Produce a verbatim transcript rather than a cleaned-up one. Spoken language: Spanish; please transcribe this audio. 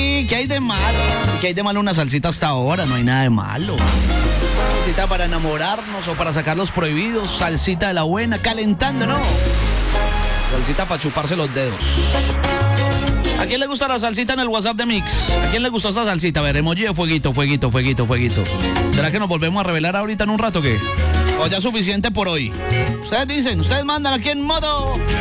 ¿Qué hay de malo? ¿Qué hay de malo una salsita hasta ahora? No hay nada de malo. Salsita para enamorarnos o para sacar los prohibidos. Salsita de la buena, calentando, ¿no? Salsita para chuparse los dedos. ¿A quién le gusta la salsita en el WhatsApp de Mix? ¿A quién le gustó esta salsita? A ver, emoji de fueguito, fueguito, fueguito, fueguito. ¿Será que nos volvemos a revelar ahorita en un rato o qué? ¿O ya suficiente por hoy? Ustedes dicen, ustedes mandan aquí en modo...